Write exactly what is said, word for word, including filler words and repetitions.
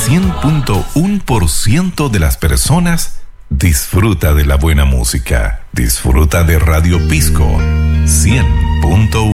cien punto uno por ciento de las personas disfruta de la buena música. Disfruta de Radio Pisco cien punto uno.